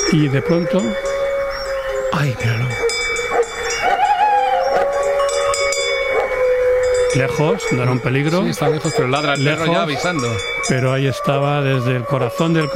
Y de pronto... ¡Ay, míralo! Lejos, no era un peligro. Sí, está lejos, pero ladra el perro ya avisando. Pero ahí estaba, desde el corazón del